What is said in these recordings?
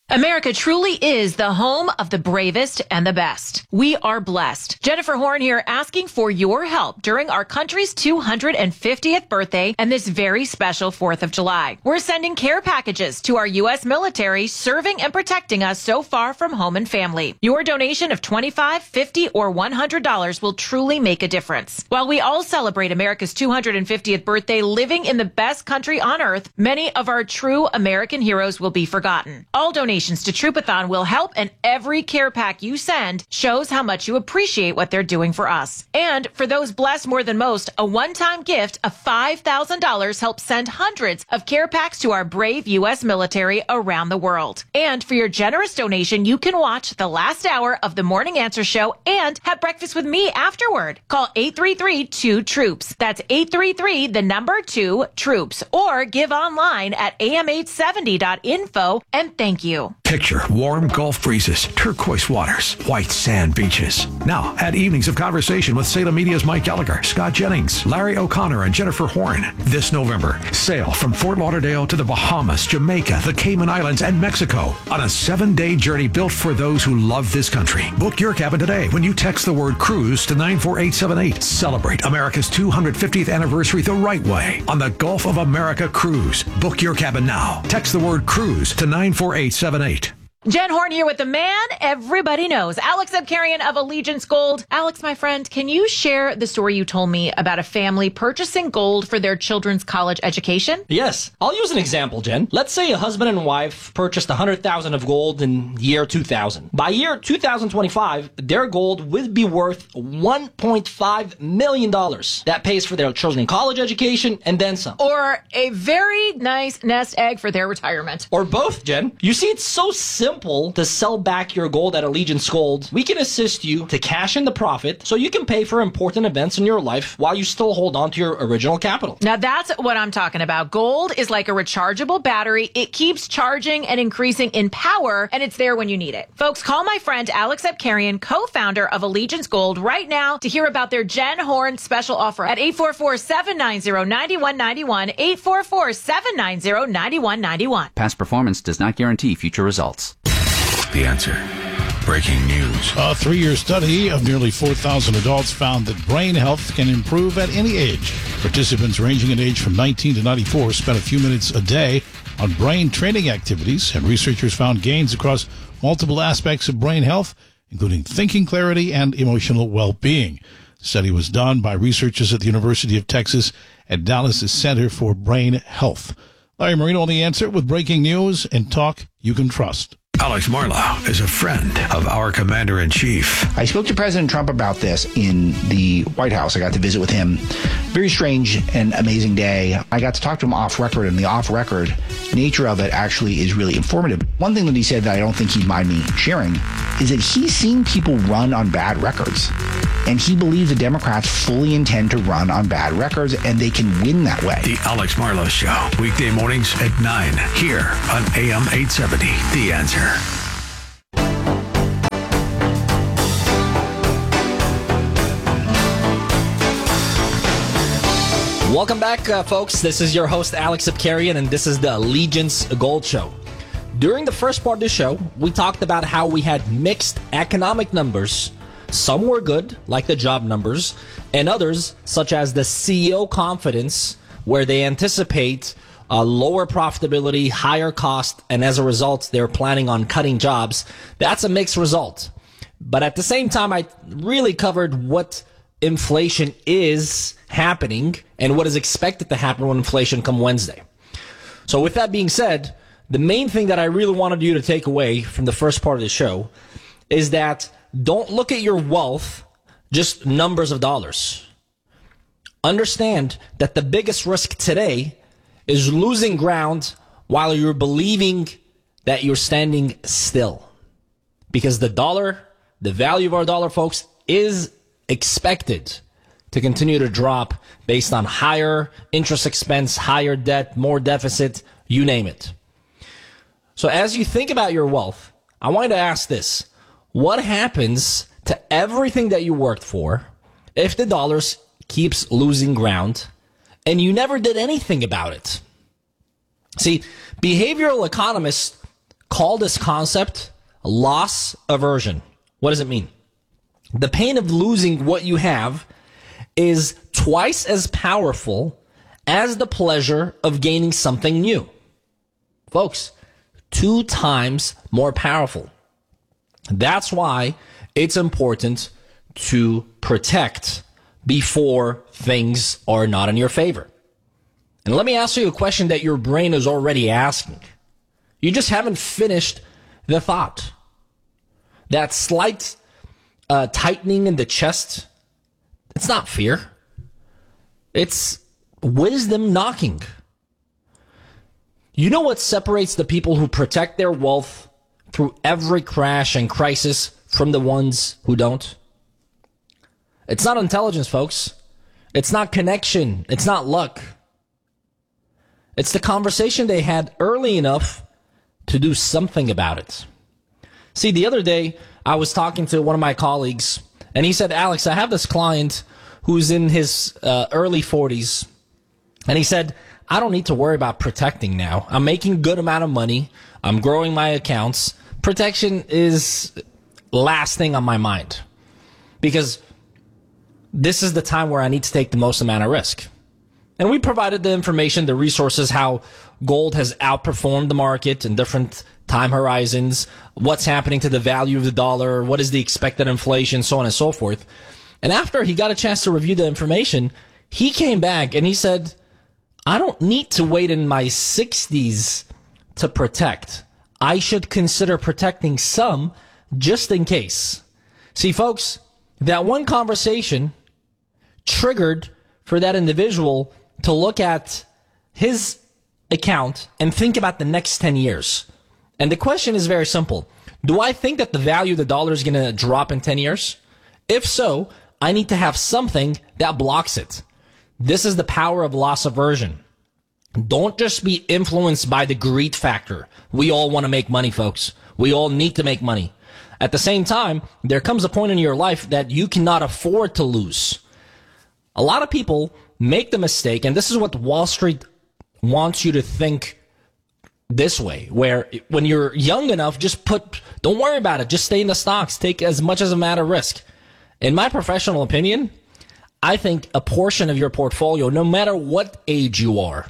America truly is the home of the bravest and the best. We are blessed. Jennifer Horn here asking for your help during our country's 250th birthday and this very special 4th of July. We're sending care packages to our U.S. military serving and protecting us so far from home and family. Your donation of $25, $50, or $100 will truly make a difference. While we all celebrate America's 250th birthday living in the best country on earth, many of our true American heroes will be forgotten. All donations to Troopathon will help, and every care pack you send shows how much you appreciate what they're doing for us. And for those blessed more than most, a one-time gift of $5,000 helps send hundreds of care packs to our brave U.S. military around the world. And for your generous donation, you can watch the last hour of the Morning Answer Show and have breakfast with me afterward. Call 833-2-TROOPS. That's 833-2-TROOPS. Or give online at am870.info. And thank you. Picture warm Gulf breezes, turquoise waters, white sand beaches. Now, add evenings of conversation with Salem Media's Mike Gallagher, Scott Jennings, Larry O'Connor, and Jennifer Horn. This November, sail from Fort Lauderdale to the Bahamas, Jamaica, the Cayman Islands, and Mexico on a 7-day journey built for those who love this country. Book your cabin today when you text the word cruise to 94878. Celebrate America's 250th anniversary the right way on the Gulf of America Cruise. Book your cabin now. Text the word cruise to 94878. Jen Horn here with the man everybody knows, Alex Abkarian of Allegiance Gold. Alex, my friend, can you share the story you told me about a family purchasing gold for their children's college education? Yes. I'll use an example, Jen. Let's say a husband and wife purchased $100,000 of gold in year 2000. By year 2025, their gold would be worth $1.5 million. That pays for their children's college education and then some. Or a very nice nest egg for their retirement. Or both, Jen. You see, it's so simple to sell back your gold at Allegiance Gold. We can assist you to cash in the profit so you can pay for important events in your life while you still hold on to your original capital. Now that's what I'm talking about. Gold is like a rechargeable battery. It keeps charging and increasing in power, and it's there when you need it. Folks, call my friend Alex Abkarian, co-founder of Allegiance Gold, right now to hear about their Jen Horn special offer at 844-790-9191, 844-790-9191. Past performance does not guarantee future results. The Answer. Breaking news. A 3-year study of nearly 4,000 adults found that brain health can improve at any age. Participants ranging in age from 19 to 94 spent a few minutes a day on brain training activities, and researchers found gains across multiple aspects of brain health, including thinking clarity and emotional well-being. The study was done by researchers at the University of Texas at Dallas' Center for Brain Health. Larry Marino on The Answer with breaking news and talk you can trust. Alex Marlow is a friend of our Commander-in-Chief. I spoke to President Trump about this in the White House. I got to visit with him. Very strange and amazing day. I got to talk to him off record, and the off-record nature of it actually is really informative. One thing that he said that I don't think he'd mind me sharing is that he's seen people run on bad records. And he believes the Democrats fully intend to run on bad records, and they can win that way. The Alex Marlow Show, weekday mornings at 9, here on AM 870. The Answer. Welcome back, folks. This is your host, Alex Abkarian, and this is the Allegiance Gold Show. During the first part of the show, we talked about how we had mixed economic numbers. Some were good, like the job numbers, and others, such as the CEO confidence, where they anticipate lower profitability, higher cost, and as a result, they're planning on cutting jobs. That's a mixed result. But at the same time, I really covered what inflation is happening and what is expected to happen when inflation come Wednesday. So with that being said, the main thing that I really wanted you to take away from the first part of the show is that don't look at your wealth, just numbers of dollars. Understand that the biggest risk today is losing ground while you're believing that you're standing still. Because the dollar, the value of our dollar, folks, is expected to continue to drop based on higher interest expense, higher debt, more deficit, you name it. So as you think about your wealth, I wanted to ask this. What happens to everything that you worked for if the dollar keeps losing ground and you never did anything about it? See, behavioral economists call this concept loss aversion. What does it mean? The pain of losing what you have is twice as powerful as the pleasure of gaining something new. Folks, 2 times more powerful. That's why it's important to protect before things are not in your favor. And let me ask you a question that your brain is already asking. You just haven't finished the thought. That slight tightening in the chest, it's not fear. It's wisdom knocking. You know what separates the people who protect their wealth through every crash and crisis from the ones who don't? It's not intelligence, folks. It's not connection. It's not luck. It's the conversation they had early enough to do something about it. See, the other day, I was talking to one of my colleagues, and he said, Alex, I have this client who's in his early 40s, and he said, I don't need to worry about protecting now. I'm making a good amount of money. I'm growing my accounts. Protection is last thing on my mind, because this is the time where I need to take the most amount of risk. And we provided the information, the resources, how gold has outperformed the market in different time horizons, what's happening to the value of the dollar, what is the expected inflation, so on and so forth. And after he got a chance to review the information, he came back and he said, I don't need to wait in my 60s to protect. I should consider protecting some just in case. See, folks, that one conversation triggered for that individual to look at his account and think about the next 10 years. And the question is very simple. Do I think that the value of the dollar is going to drop in 10 years? If so, I need to have something that blocks it. This is the power of loss aversion. Don't just be influenced by the greed factor. We all want to make money, folks. We all need to make money. At the same time, there comes a point in your life that you cannot afford to lose. A lot of people make the mistake, and this is what Wall Street wants you to think this way, where when you're young enough, don't worry about it. Just stay in the stocks. Take as much as a matter of risk. In my professional opinion, I think a portion of your portfolio, no matter what age you are,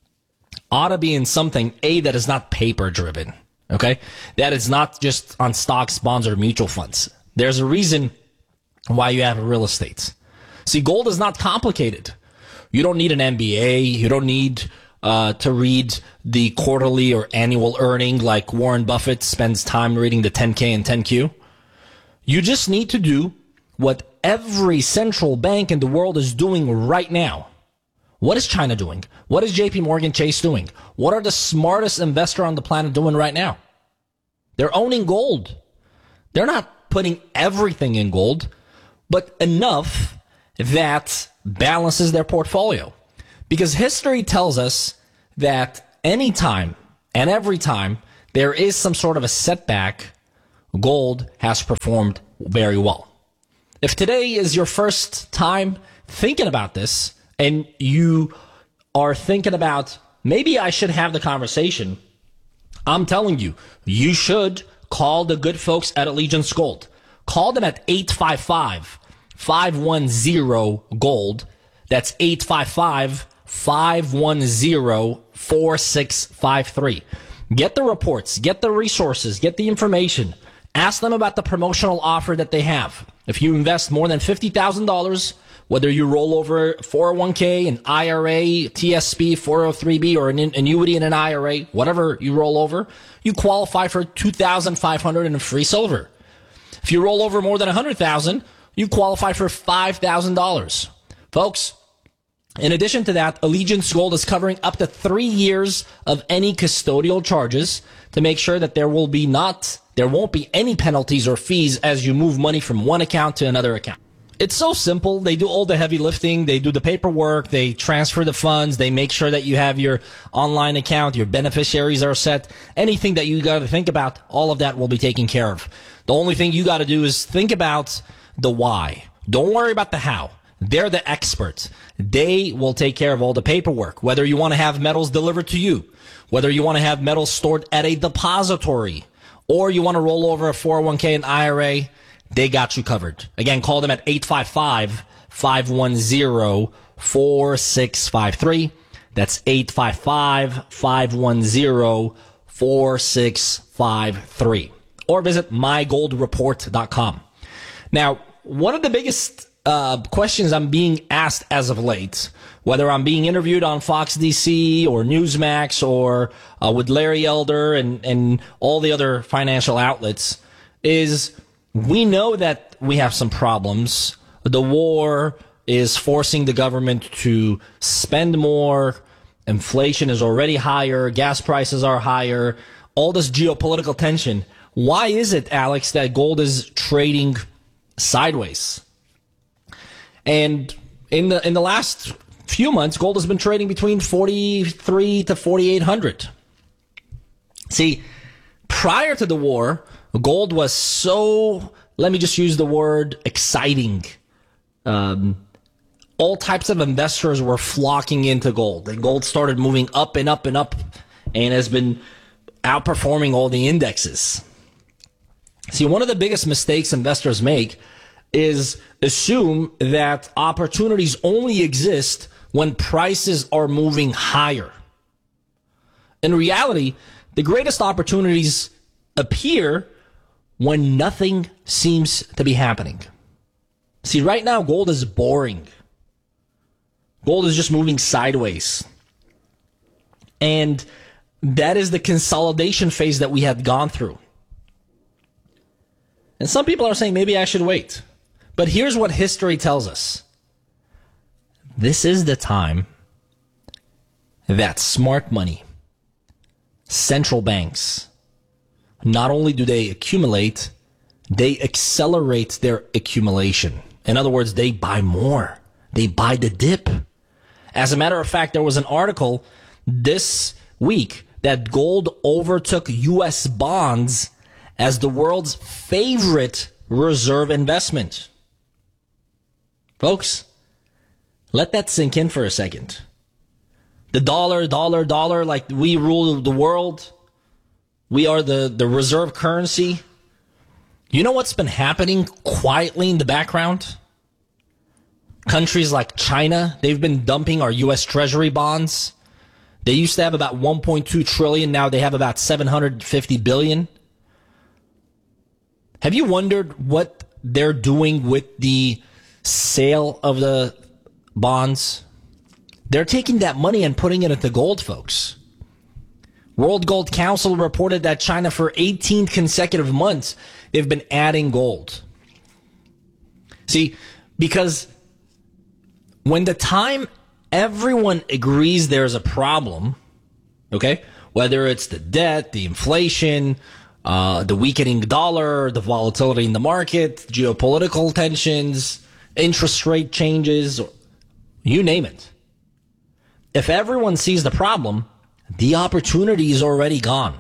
ought to be in something, that is not paper driven. Okay? That is not just on stocks, bonds, or mutual funds. There's a reason why you have real estate. See, gold is not complicated. You don't need an MBA. You don't need to read the quarterly or annual earning like Warren Buffett spends time reading the 10K and 10Q. You just need to do what every central bank in the world is doing right now. What is China doing? What is JP Morgan Chase doing? What are the smartest investors on the planet doing right now? They're owning gold. They're not putting everything in gold, but enough that balances their portfolio. Because history tells us that anytime and every time there is some sort of a setback, gold has performed very well. If today is your first time thinking about this, and you are thinking about, maybe I should have the conversation, I'm telling you, you should call the good folks at Allegiance Gold. Call them at 855-510-GOLD. That's 855-510-4653. Get the reports, get the resources, get the information. Ask them about the promotional offer that they have. If you invest more than $50,000, whether you roll over 401k, an IRA, TSP, 403b, or an annuity in an IRA, whatever you roll over, you qualify for $2,500 in free silver. If you roll over more than $100,000, you qualify for $5,000. Folks, in addition to that, Allegiance Gold is covering up to 3 years of any custodial charges to make sure that there won't be any penalties or fees as you move money from one account to another account. It's so simple. They do all the heavy lifting. They do the paperwork. They transfer the funds. They make sure that you have your online account. Your beneficiaries are set. Anything that you got to think about, all of that will be taken care of. The only thing you got to do is think about the why. Don't worry about the how. They're the experts. They will take care of all the paperwork. Whether you want to have metals delivered to you, Whether you want to have metal stored at a depository or you want to roll over a 401k and IRA, they got you covered. Again, call them at 855-510-4653. That's 855-510-4653. Or visit mygoldreport.com. Now, one of the biggest questions I'm being asked as of late, whether I'm being interviewed on Fox DC or Newsmax or with Larry Elder and all the other financial outlets, is we know that we have some problems. The war is forcing the government to spend more. Inflation is already higher. Gas prices are higher. All this geopolitical tension. Why is it, Alex, that gold is trading sideways? And in the last few months, gold has been trading between 4,300 to 4,800. See, prior to the war, gold was so, let me just use the word, exciting. All types of investors were flocking into gold. And gold started moving up and up and up and has been outperforming all the indexes. See, one of the biggest mistakes investors make is assume that opportunities only exist when prices are moving higher. In reality, the greatest opportunities appear when nothing seems to be happening. See, right now, gold is boring. Gold is just moving sideways. And that is the consolidation phase that we have gone through. And some people are saying, maybe I should wait. But here's what history tells us. This is the time that smart money, central banks, not only do they accumulate, they accelerate their accumulation. In other words, they buy more. They buy the dip. As a matter of fact, there was an article this week that gold overtook U.S. bonds as the world's favorite reserve investment. Folks, let that sink in for a second. The dollar, like we rule the world. We are the reserve currency. You know what's been happening quietly in the background? Countries like China, they've been dumping our U.S. Treasury bonds. They used to have about 1.2 trillion. Now they have about 750 billion. Have you wondered what they're doing with the sale of the bonds? They're taking that money and putting it into gold, folks. World Gold Council reported that China, for 18 consecutive months, they've been adding gold. See, because when the time everyone agrees there's a problem, okay, whether it's the debt, the inflation, the weakening dollar, the volatility in the market, geopolitical tensions, interest rate changes, you name it. If everyone sees the problem, the opportunity is already gone.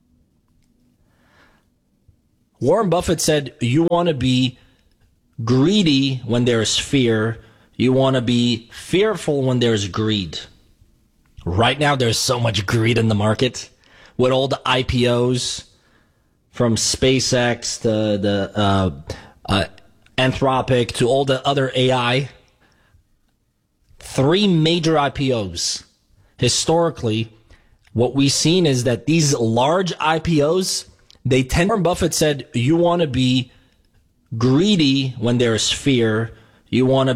Warren Buffett said, you want to be greedy when there's fear. You want to be fearful when there's greed. Right now, there's so much greed in the market with all the IPOs, from SpaceX to the Anthropic to all the other AI. 3 major IPOs. Historically, what we've seen is that these large IPOs, they tend. Warren Buffett said, you want to be greedy when there's fear. You want to